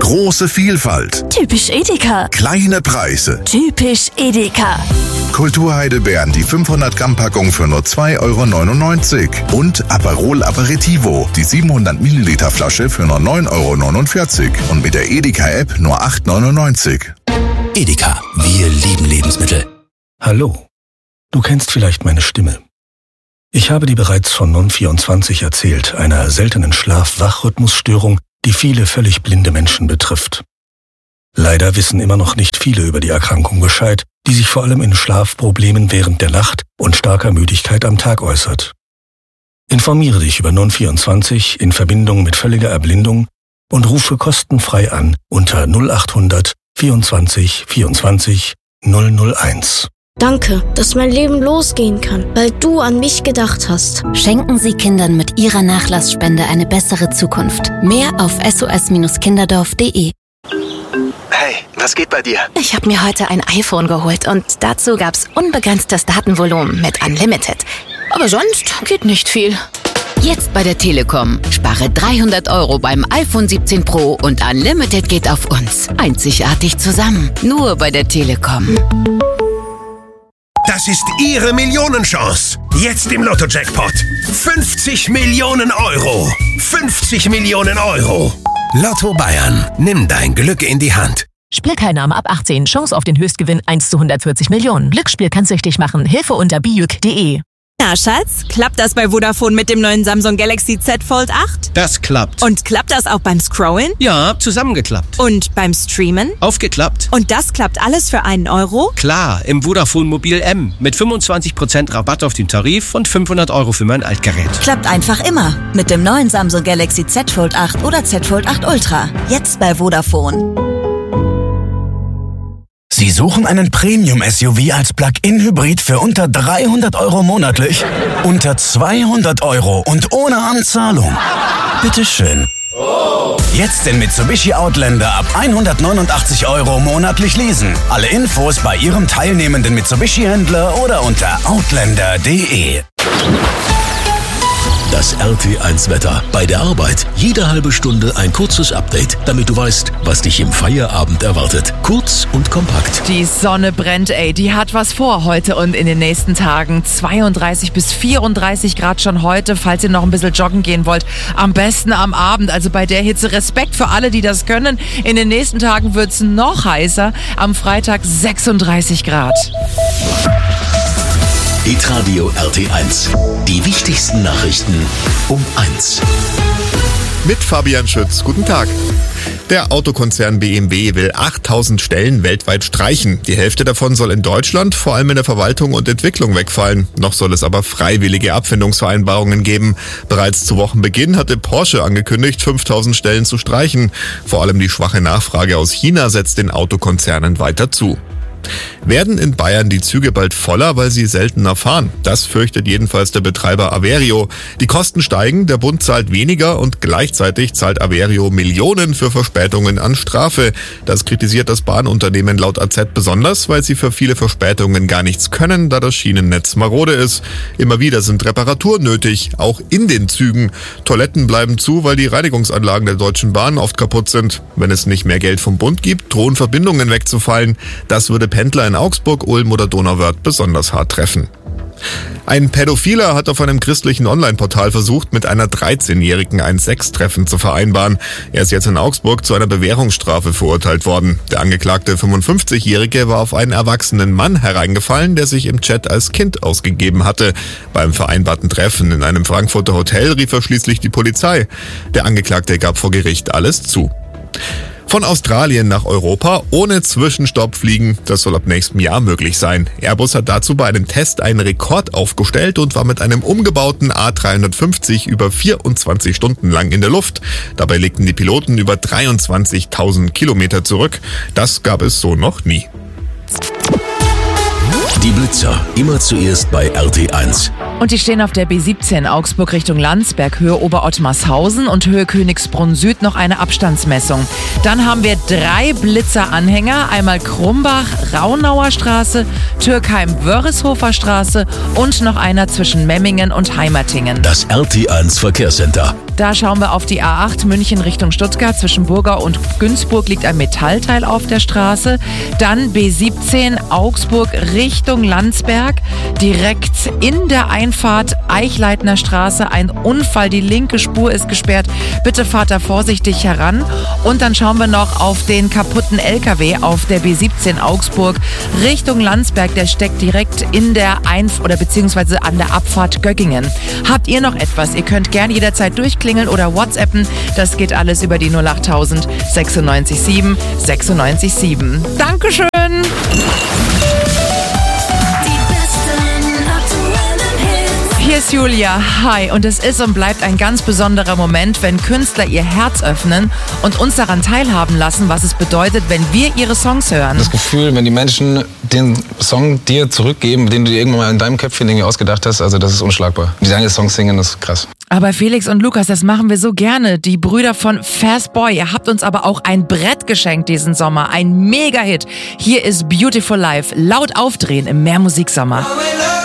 Große Vielfalt. Typisch Edeka. Kleine Preise. Typisch Edeka. Kulturheidelbeeren, die 500 Gramm Packung für nur 2,99 € und Aperol Aperitivo, die 700 Milliliter Flasche für nur 9,49 € und mit der Edeka-App nur 8,99 €. Edeka, wir lieben Lebensmittel. Hallo, du kennst vielleicht meine Stimme. Ich habe dir bereits von Non24 erzählt, einer seltenen Schlaf-Wach-Rhythmusstörung, die viele völlig blinde Menschen betrifft. Leider wissen immer noch nicht viele über die Erkrankung Bescheid, die sich vor allem in Schlafproblemen während der Nacht und starker Müdigkeit am Tag äußert. Informiere dich über Non24 in Verbindung mit völliger Erblindung und rufe kostenfrei an unter 0800 24 24 001. Danke, dass mein Leben losgehen kann, weil du an mich gedacht hast. Schenken Sie Kindern mit Ihrer Nachlassspende eine bessere Zukunft. Mehr auf sos-kinderdorf.de. Hey, was geht bei dir? Ich habe mir heute ein iPhone geholt und dazu gab's unbegrenztes Datenvolumen mit Unlimited. Aber sonst geht nicht viel. Jetzt bei der Telekom. Spare 300 € beim iPhone 17 Pro und Unlimited geht auf uns. Einzigartig zusammen. Nur bei der Telekom. Das ist Ihre Millionenchance. Jetzt im Lotto-Jackpot. 50 Millionen €. 50 Millionen €. Lotto Bayern. Nimm dein Glück in die Hand. Spielteilnahme ab 18. Chance auf den Höchstgewinn 1 zu 140 Millionen. Glücksspiel kann süchtig machen. Hilfe unter bijuk.de. Na, Schatz, klappt das bei Vodafone mit dem neuen Samsung Galaxy Z Fold 8? Das klappt. Und klappt das auch beim Scrollen? Ja, zusammengeklappt. Und beim Streamen? Aufgeklappt. Und das klappt alles für einen Euro? Klar, im Vodafone Mobil M. Mit 25% Rabatt auf den Tarif und 500 € für mein Altgerät. Klappt einfach immer. Mit dem neuen Samsung Galaxy Z Fold 8 oder Z Fold 8 Ultra. Jetzt bei Vodafone. Sie suchen einen Premium-SUV als Plug-in-Hybrid für unter 300 € monatlich? Unter 200 € und ohne Anzahlung? Bitteschön. Jetzt den Mitsubishi Outlander ab 189 € monatlich leasen. Alle Infos bei Ihrem teilnehmenden Mitsubishi-Händler oder unter outlander.de. Das RT1-Wetter. Bei der Arbeit jede halbe Stunde ein kurzes Update, damit du weißt, was dich im Feierabend erwartet. Kurz und kompakt. Die Sonne brennt, die hat was vor heute und in den nächsten Tagen. 32 bis 34 Grad schon heute, falls ihr noch ein bisschen joggen gehen wollt. Am besten am Abend, also bei der Hitze. Respekt für alle, die das können. In den nächsten Tagen wird's noch heißer. Am Freitag 36 Grad. Hitradio RT1. Die wichtigsten Nachrichten um 1. Mit Fabian Schütz. Guten Tag. Der Autokonzern BMW will 8000 Stellen weltweit streichen. Die Hälfte davon soll in Deutschland, vor allem in der Verwaltung und Entwicklung, wegfallen. Noch soll es aber freiwillige Abfindungsvereinbarungen geben. Bereits zu Wochenbeginn hatte Porsche angekündigt, 5000 Stellen zu streichen. Vor allem die schwache Nachfrage aus China setzt den Autokonzernen weiter zu. Werden in Bayern die Züge bald voller, weil sie seltener fahren? Das fürchtet jedenfalls der Betreiber Averio. Die Kosten steigen, der Bund zahlt weniger und gleichzeitig zahlt Averio Millionen für Verspätungen an Strafe. Das kritisiert das Bahnunternehmen laut AZ besonders, weil sie für viele Verspätungen gar nichts können, da das Schienennetz marode ist. Immer wieder sind Reparaturen nötig, auch in den Zügen. Toiletten bleiben zu, weil die Reinigungsanlagen der Deutschen Bahn oft kaputt sind. Wenn es nicht mehr Geld vom Bund gibt, drohen Verbindungen wegzufallen. Das würde Pendler in Augsburg, Ulm oder Donauwörth besonders hart treffen. Ein Pädophiler hat auf einem christlichen Online-Portal versucht, mit einer 13-Jährigen ein Sextreffen zu vereinbaren. Er ist jetzt in Augsburg zu einer Bewährungsstrafe verurteilt worden. Der angeklagte 55-Jährige war auf einen erwachsenen Mann hereingefallen, der sich im Chat als Kind ausgegeben hatte. Beim vereinbarten Treffen in einem Frankfurter Hotel rief er schließlich die Polizei. Der Angeklagte gab vor Gericht alles zu. Von Australien nach Europa ohne Zwischenstopp fliegen, das soll ab nächstem Jahr möglich sein. Airbus hat dazu bei einem Test einen Rekord aufgestellt und war mit einem umgebauten A350 über 24 Stunden lang in der Luft. Dabei legten die Piloten über 23.000 Kilometer zurück. Das gab es so noch nie. Die Blitzer, immer zuerst bei RT1. Und die stehen auf der B17 Augsburg Richtung Landsberg, Höhe Oberottmarshausen und Höhe Königsbrunn Süd noch eine Abstandsmessung. Dann haben wir 3 Blitzeranhänger, einmal Krumbach, Raunauer Straße, Türkheim-Wörishofer Straße und noch einer zwischen Memmingen und Heimertingen. Das RT1 Verkehrscenter. Da schauen wir auf die A8 München Richtung Stuttgart. Zwischen Burgau und Günzburg liegt ein Metallteil auf der Straße. Dann B17 Augsburg Richtung Landsberg. Direkt in der Einfahrt Eichleitner Straße ein Unfall. Die linke Spur ist gesperrt. Bitte fahrt da vorsichtig heran. Und dann schauen wir noch auf den kaputten LKW auf der B17 Augsburg Richtung Landsberg. Der steckt direkt in der beziehungsweise an der Abfahrt Göggingen. Habt ihr noch etwas? Ihr könnt gerne jederzeit durchklingeln oder WhatsAppen. Das geht alles über die 08000 967 967. Dankeschön! Hier ist Julia. Hi. Und es ist und bleibt ein ganz besonderer Moment, wenn Künstler ihr Herz öffnen und uns daran teilhaben lassen, was es bedeutet, wenn wir ihre Songs hören. Das Gefühl, wenn die Menschen den Song dir zurückgeben, den du dir irgendwann mal in deinem Köpfchen irgendwie ausgedacht hast, also das ist unschlagbar. Die deine Songs singen, das ist krass. Aber Felix und Lukas, das machen wir so gerne. Die Brüder von Fast Boy. Ihr habt uns aber auch ein Brett geschenkt diesen Sommer. Ein Mega-Hit. Hier ist Beautiful Life. Laut aufdrehen im Mehrmusiksommer.